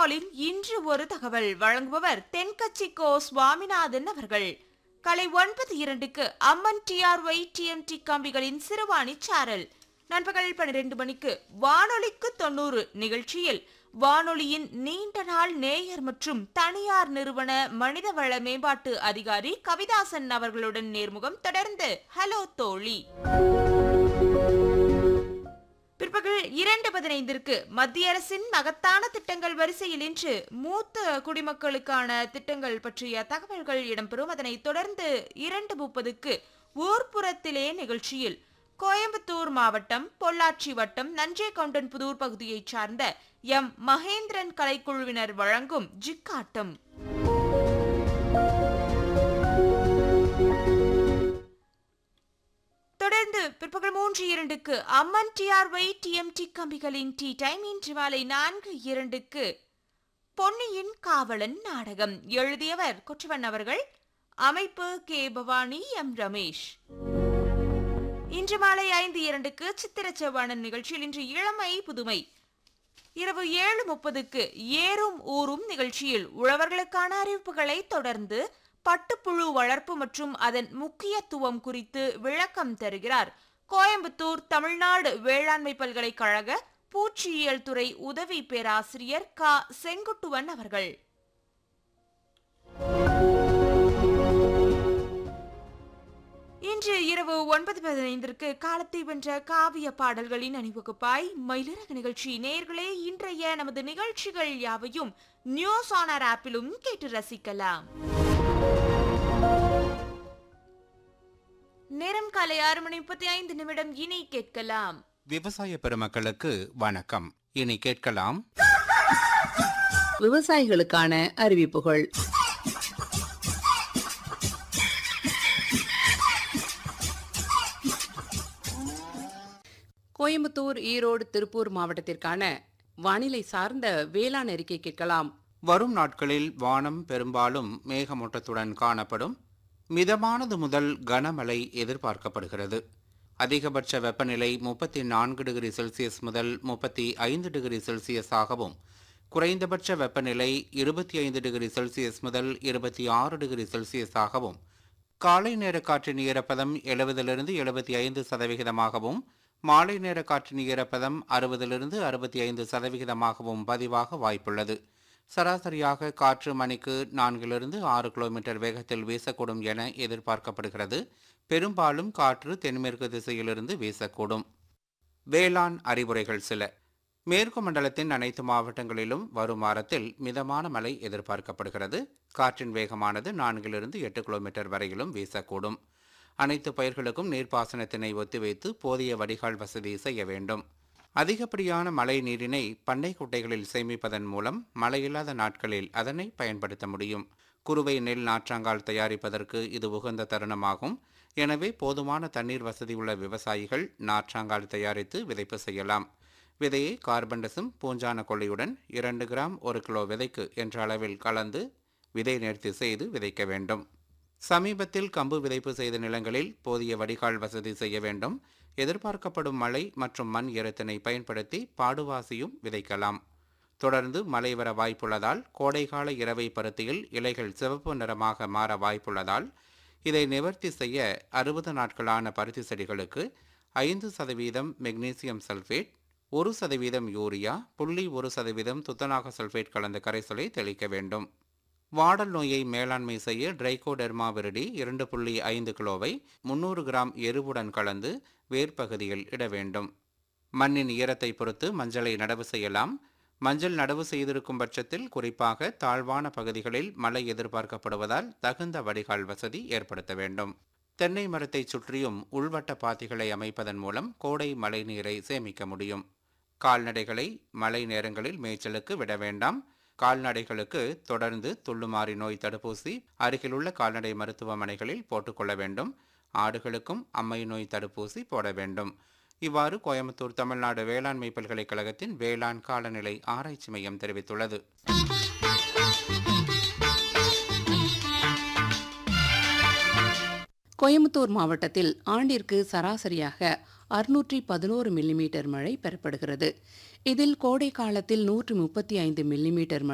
சைபாலின் இன்று ஒரு தகவல் வழங்குபவர் தென்கட்சி கோ சுவாமிநாதன் அவர்கள். காலை 9:02க்கு அம்மன் டிஆர்ஒய் டிஎம்டி கம்பிகளின் சிறுவாணி சாரல். நண்பகல் 12 மணிக்கு வானொலிக்கு 90 நிகழ்ச்சியில் வானொலியின் நீண்ட நாள் நேயர் மற்றும் தனியார் நிறுவன மனிதவள மேம்பாட்டு அதிகாரி கவிதாசன் அவர்களுடன் நேர்முகம். தொடர்ந்து ஹலோ தோழி. பிற்பகல் 2:15ற்கு மத்திய அரசின் மகத்தான திட்டங்கள் வரிசையில் இன்று மூத்த குடிமக்களுக்கான திட்டங்கள் பற்றிய தகவல்கள் இடம்பெறும். அதனைத் தொடர்ந்து 2:30க்கு ஊர்ப்புறத்திலே நிகழ்ச்சியில் கோயம்புத்தூர் மாவட்டம் பொள்ளாச்சி வட்டம் நஞ்சேகவுண்டன்புதூர் பகுதியைச் சார்ந்த எம் மகேந்திரன் கலைக்குழுவினர் வழங்கும் ஜிக்காட்டம். தொடர்ந்து பிற்பகல் 3:02க்கு அம்மன் டிஆர்ஒய் டிஎம்டி கம்பிகளின் டீ டைம். இன்று மாலை 4:02க்கு பொன்னியின் காவலன் நாடகம். எழுதியவர் கொற்றவன் அவர்கள். அமைப்பு கே பவானி, எம் ரமேஷ். இன்று மாலை 5:02க்கு சித்திர செவ்வாணன் நிகழ்ச்சியில் இன்று இளமை புதுமை. இரவு 7:30க்கு ஏறும் ஊரும் நிகழ்ச்சியில் உழவர்களுக்கான அறிவிப்புகளை தொடர்ந்து பட்டுப்புழு வளர்ப்பு மற்றும் அதன் முக்கியத்துவம் குறித்து விளக்கம் தருகிறார் கோயம்புத்தூர் தமிழ்நாடு வேளாண்மை பல்கலைக்கழக பூச்சியியல் துறை உதவி பேராசிரியர் க செங்குட்டுவன் அவர்கள். இன்று இரவு 9:15ற்கு காலத்தை வென்ற காவிய பாடல்களின் அணிவகுப்பாய் மயிலிறகு நிகழ்ச்சி. நேயர்களே, இன்றைய நமது நிகழ்ச்சிகள் யாவையும் நியூஸ் ஆனர் ஆப்பிலும் கேட்டு ரசிக்கலாம். நேரம் காலை 6:35. இனி கேட்கலாம். விவசாய பெருமக்களுக்கு வணக்கம். இனி கேட்கலாம் விவசாயிகளுக்கான அறிவிப்புகள். கோயம்புத்தூர், ஈரோடு, திருப்பூர் மாவட்டத்திற்கான வானிலை சார்ந்த வேளாண் அறிக்கை கேட்கலாம். வரும் நாட்களில் வானம் பெரும்பாலும் மேகமூட்டத்துடன் காணப்படும். மிதமானது முதல் கனமழை எதிர்பார்க்கப்படுகிறது. அதிகபட்ச வெப்பநிலை 34 டிகிரி செல்சியஸ் முதல் 35 டிகிரி செல்சியஸாகவும், குறைந்தபட்ச வெப்பநிலை 25 டிகிரி செல்சியஸ் முதல் 26 டிகிரி செல்சியஸாகவும், காலை நேர காற்றின் ஈரப்பதம் 70-75%, மாலை நேர காற்றின் ஈரப்பதம் 60-65% பதிவாக வாய்ப்புள்ளது. சராசரியாக காற்று மணிக்கு 4-6 கிலோமீட்டர் வேகத்தில் வீசக்கூடும் என எதிர்பார்க்கப்படுகிறது. பெரும்பாலும் காற்று தென்மேற்கு திசையிலிருந்து வீசக்கூடும். வேளாண் அறிவுரைகள் சில. மேற்கு மண்டலத்தின் அனைத்து மாவட்டங்களிலும் வரும் வாரத்தில் மிதமான மழை எதிர்பார்க்கப்படுகிறது. காற்றின் வேகமானது 4-8 கிலோமீட்டர் வரையிலும் வீசக்கூடும். அனைத்து பயிர்களுக்கும் நீர்ப்பாசனத்தினை ஒத்திவைத்து போதிய வடிகால் வசதி செய்ய வேண்டும். அதிகப்படியான மழை நீரினை பண்ணை குட்டைகளில் சேமிப்பதன் மூலம் மழையில்லாத நாட்களில் அதனை பயன்படுத்த முடியும். குறுவை நெல் நாற்றாங்கால் தயாரிப்பதற்கு இது உகந்த தருணமாகும். எனவே போதுமான தண்ணீர் வசதி உள்ள விவசாயிகள் நாற்றாங்கால் தயாரித்து விதைப்பு செய்யலாம். விதையை கார்பன்டசம் பூஞ்சான கொள்ளையுடன் 2 கிராம் 1 கிலோ விதைக்கு என்ற அளவில் கலந்து விதை நேர்த்தி செய்து விதைக்க வேண்டும். சமீபத்தில் கம்பு விதைப்பு செய்த நிலங்களில் போதிய வடிகால் வசதி செய்ய வேண்டும். எதிர்பார்க்கப்படும் மழை மற்றும் மண் ஈரத்தினை பயன்படுத்தி பாடுவாசியும் விதைக்கலாம். தொடர்ந்து மழை வர வாய்ப்புள்ளதால் கோடைகால இரவை பருத்தியில் இலைகள் சிவப்பு நிறமாக மாற வாய்ப்புள்ளதால் இதை நிவர்த்தி செய்ய 60 நாட்களான பருத்தி செடிகளுக்கு 5% மெக்னீசியம் சல்ஃபேட், 1% யூரியா, 0.1% துத்தநாக சல்ஃபேட் கலந்த கரைசலை தெளிக்க வேண்டும். வாடல் நோயை மேலாண்மை செய்ய ட்ரைகோடெர்மா விரிடி 2.5 கிலோவை 300 கிராம் எருவுடன் கலந்து வேர்பகுதியில் இட வேண்டும். மண்ணின் ஈரத்தை பொறுத்து மஞ்சளை நடவு செய்யலாம். மஞ்சள் நடவு செய்திருக்கும் பட்சத்தில் குறிப்பாக தாழ்வான பகுதிகளில் மழை எதிர்பார்க்கப்படுவதால் தகுந்த வடிகால் வசதி ஏற்படுத்த வேண்டும். தென்னை மரத்தை சுற்றியும் உள்வட்ட பாத்திகளை அமைப்பதன் மூலம் கோடை மழை நீரை சேமிக்க முடியும். கால்நடைகளை மழை நேரங்களில் மேய்ச்சலுக்கு விட வேண்டாம். கால்நடைகளுக்கு தொடர்ந்து துள்ளுமாறி நோய் தடுப்பூசி அருகிலுள்ள கால்நடை மருத்துவமனைகளில் போட்டுக்கொள்ள வேண்டும். ஆடுகளுக்கும் அம்மை நோய் தடுப்பூசி போட வேண்டும். இவ்வாறு கோயம்புத்தூர் தமிழ்நாடு வேளாண்மை பல்கலைக்கழகத்தின் வேளாண் காலநிலை ஆராய்ச்சி மையம் தெரிவித்துள்ளது. கோயம்புத்தூர் மாவட்டத்தில் ஆண்டிற்கு சராசரியாக 611 மில்லிமீட்டர் மழை பெறப்படுகிறது. இதில் கோடை காலத்தில் 135 மில்லிமீட்டர்